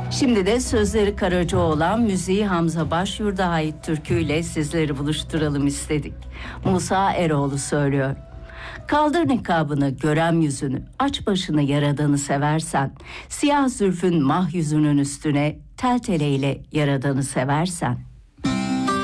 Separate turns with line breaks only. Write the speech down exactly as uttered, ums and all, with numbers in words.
Şimdi de sözleri Karacaoğlan, müziği Hamza Başyurt'a ait türküyle sizleri buluşturalım istedik. Musa Eroğlu söylüyor. Kaldır nikabını, görem yüzünü, aç başını yaradanı seversen, siyah zülfün mah yüzünün üstüne tel teleyle yaradanı seversen.